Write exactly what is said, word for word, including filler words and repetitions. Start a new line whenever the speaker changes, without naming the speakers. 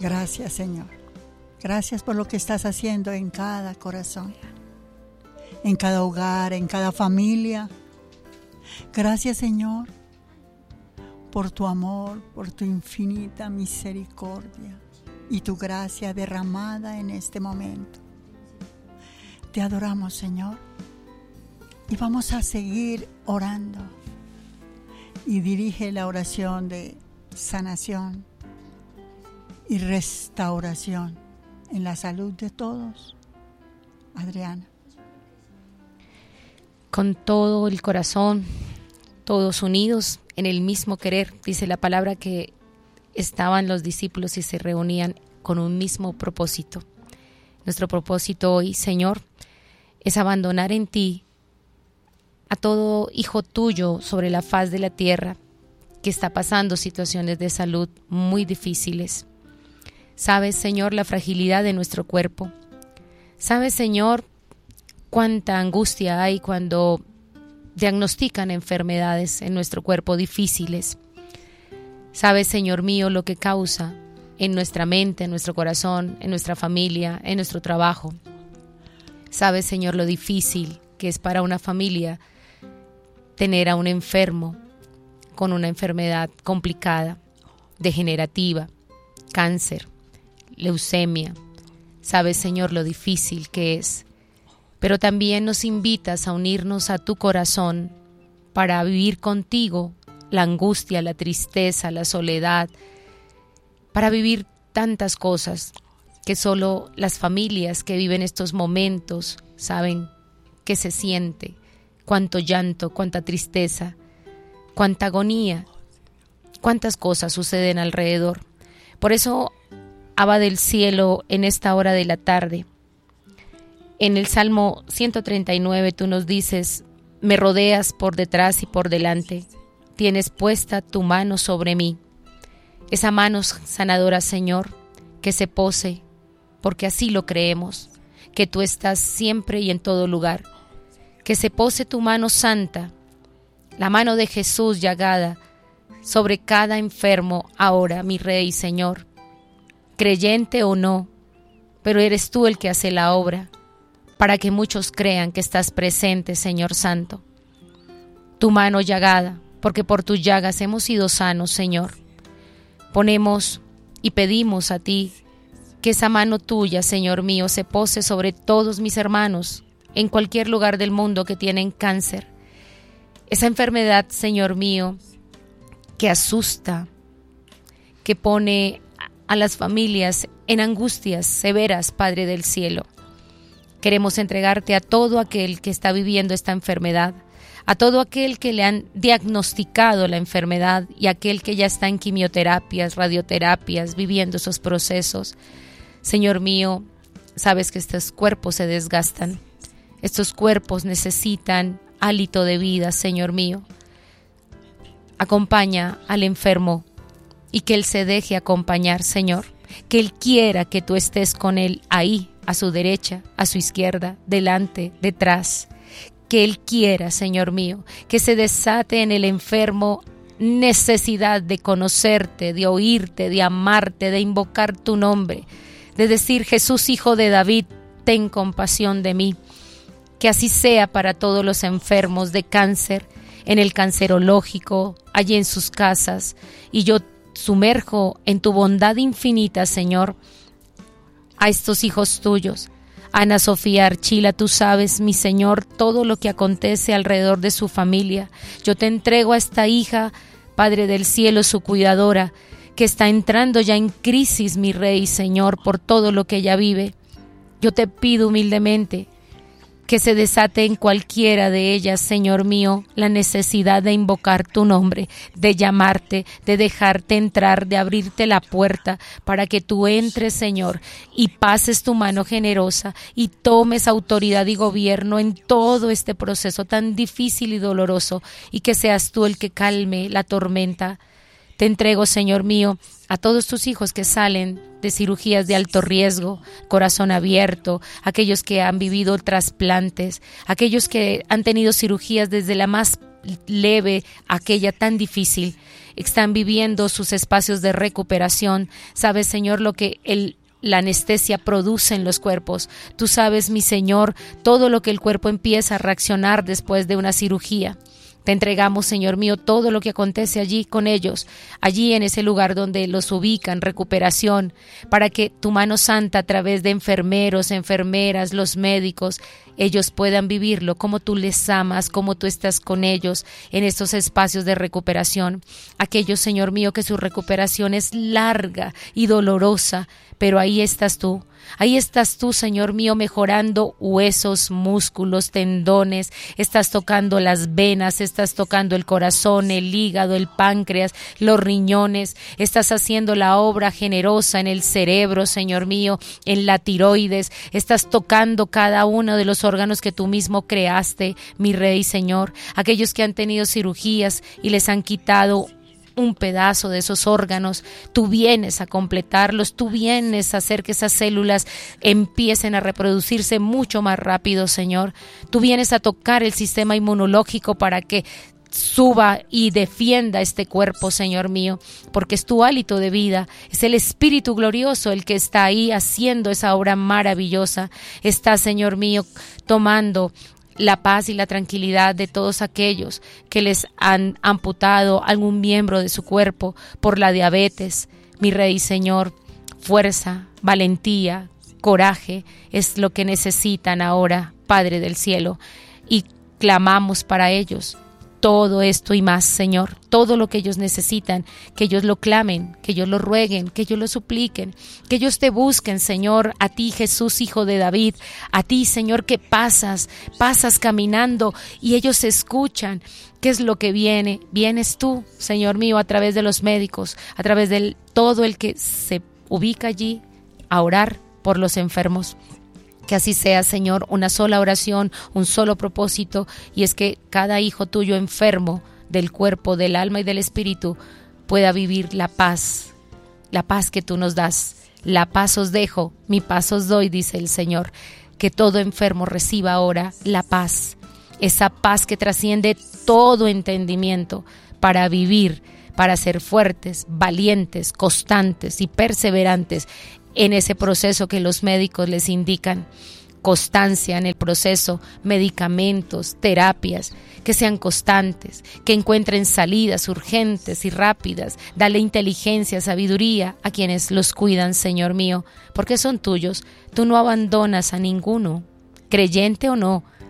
Gracias, Señor. Gracias por lo que estás haciendo en cada corazón, en cada hogar, en cada familia. Gracias, Señor, por tu amor, por tu infinita misericordia y tu gracia derramada en este momento. Te adoramos, Señor, y vamos a seguir orando. Y dirige la oración de sanación y restauración en la salud de todos. Adriana.
Con todo el corazón, todos unidos en el mismo querer, dice la palabra que estaban los discípulos y se reunían con un mismo propósito. Nuestro propósito hoy, Señor, es abandonar en ti a todo hijo tuyo sobre la faz de la tierra que está pasando situaciones de salud muy difíciles. Sabes, Señor, la fragilidad de nuestro cuerpo. Sabes, Señor, cuánta angustia hay cuando diagnostican enfermedades en nuestro cuerpo difíciles. Sabes, Señor mío, lo que causa en nuestra mente, en nuestro corazón, en nuestra familia, en nuestro trabajo. Sabes, Señor, lo difícil que es para una familia tener a un enfermo con una enfermedad complicada, degenerativa, cáncer, leucemia. Sabes, Señor, lo difícil que es, pero también nos invitas a unirnos a tu corazón para vivir contigo la angustia, la tristeza, la soledad, para vivir tantas cosas que solo las familias que viven estos momentos saben que se siente, cuánto llanto, cuánta tristeza, cuánta agonía, cuántas cosas suceden alrededor. Por eso, Abba del cielo, en esta hora de la tarde, en el Salmo ciento treinta y nueve tú nos dices: me rodeas por detrás y por delante, tienes puesta tu mano sobre mí. Esa mano sanadora, Señor, que se pose, porque así lo creemos, que tú estás siempre y en todo lugar. Que se pose tu mano santa, la mano de Jesús llagada, sobre cada enfermo ahora, mi Rey y Señor. Creyente o no, pero eres tú el que hace la obra, para que muchos crean que estás presente, Señor Santo. Tu mano llagada, porque por tus llagas hemos sido sanos, Señor. Ponemos y pedimos a ti que esa mano tuya, Señor mío, se pose sobre todos mis hermanos en cualquier lugar del mundo que tienen cáncer. Esa enfermedad, Señor mío, que asusta, que pone a las familias en angustias severas, Padre del cielo. Queremos entregarte a todo aquel que está viviendo esta enfermedad, a todo aquel que le han diagnosticado la enfermedad y aquel que ya está en quimioterapias, radioterapias, viviendo esos procesos. Señor mío, sabes que estos cuerpos se desgastan. Estos cuerpos necesitan hálito de vida, Señor mío. Acompaña al enfermo y que Él se deje acompañar, Señor. Que Él quiera que tú estés con Él ahí, a su derecha, a su izquierda, delante, detrás. Que Él quiera, Señor mío, que se desate en el enfermo necesidad de conocerte, de oírte, de amarte, de invocar tu nombre, de decir: Jesús, Hijo de David, ten compasión de mí. Que así sea para todos los enfermos de cáncer, en el cancerológico, allí en sus casas. Y yo sumerjo en tu bondad infinita, Señor, a estos hijos tuyos. Ana Sofía Archila, tú sabes, mi Señor, todo lo que acontece alrededor de su familia. Yo te entrego a esta hija, Padre del cielo, su cuidadora, que está entrando ya en crisis, mi Rey, Señor, por todo lo que ella vive. Yo te pido humildemente que se desate en cualquiera de ellas, Señor mío, la necesidad de invocar tu nombre, de llamarte, de dejarte entrar, de abrirte la puerta para que tú entres, Señor, y pases tu mano generosa y tomes autoridad y gobierno en todo este proceso tan difícil y doloroso, y que seas tú el que calme la tormenta. Te entrego, Señor mío, a todos tus hijos que salen de cirugías de alto riesgo, corazón abierto, aquellos que han vivido trasplantes, aquellos que han tenido cirugías desde la más leve a aquella tan difícil. están viviendo sus espacios de recuperación. Sabes, Señor, lo que el la anestesia produce en los cuerpos. Tú sabes, mi Señor, todo lo que el cuerpo empieza a reaccionar después de una cirugía. Te entregamos, Señor mío, todo lo que acontece allí con ellos, allí en ese lugar donde los ubican, recuperación, para que tu mano santa a través de enfermeros, enfermeras, los médicos, ellos puedan vivirlo como tú les amas, como tú estás con ellos en estos espacios de recuperación. Aquellos, Señor mío, que su recuperación es larga y dolorosa, pero ahí estás tú. Ahí estás tú, Señor mío, mejorando huesos, músculos, tendones, estás tocando las venas, estás tocando el corazón, el hígado, el páncreas, los riñones, estás haciendo la obra generosa en el cerebro, Señor mío, en la tiroides, estás tocando cada uno de los órganos que tú mismo creaste, mi Rey, Señor. Aquellos que han tenido cirugías y les han quitado un pedazo de esos órganos, tú vienes a completarlos, tú vienes a hacer que esas células empiecen a reproducirse mucho más rápido, Señor. Tú vienes a tocar el sistema inmunológico para que suba y defienda este cuerpo, Señor mío, porque es tu hálito de vida, es el Espíritu glorioso el que está ahí haciendo esa obra maravillosa. Está, Señor mío, tomando la paz y la tranquilidad de todos aquellos que les han amputado algún miembro de su cuerpo por la diabetes. Mi Rey, Señor, fuerza, valentía, coraje es lo que necesitan ahora, Padre del cielo, y clamamos para ellos todo esto y más, Señor, todo lo que ellos necesitan, que ellos lo clamen, que ellos lo rueguen, que ellos lo supliquen, que ellos te busquen, Señor, a ti, Jesús, Hijo de David, a ti, Señor, que pasas, pasas caminando y ellos escuchan. ¿Qué es lo que viene? Vienes tú, Señor mío, a través de los médicos, a través de todo el que se ubica allí a orar por los enfermos. Que así sea, Señor, una sola oración, un solo propósito, y es que cada hijo tuyo enfermo del cuerpo, del alma y del espíritu pueda vivir la paz, la paz que tú nos das. La paz os dejo, mi paz os doy, dice el Señor. Que todo enfermo reciba ahora la paz, esa paz que trasciende todo entendimiento para vivir, para ser fuertes, valientes, constantes y perseverantes en ese proceso que los médicos les indican. Constancia en el proceso, medicamentos, terapias, que sean constantes, que encuentren salidas urgentes y rápidas. Dale inteligencia, sabiduría a quienes los cuidan, Señor mío, porque son tuyos. Tú no abandonas a ninguno, creyente o no,